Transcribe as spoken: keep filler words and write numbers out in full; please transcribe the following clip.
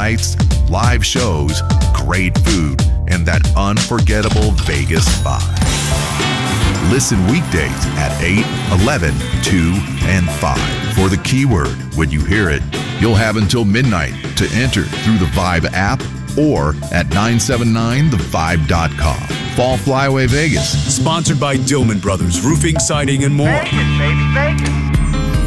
nights, live shows, great food, and that unforgettable Vegas vibe. Listen weekdays at eight, eleven, two, and five for the keyword. When you hear it, you'll have until midnight to enter through the Vibe app or at nine seven nine the vibe dot com. Fall Flyaway Vegas. Sponsored by Dillman Brothers Roofing, Siding, and more. Vegas, baby, Vegas.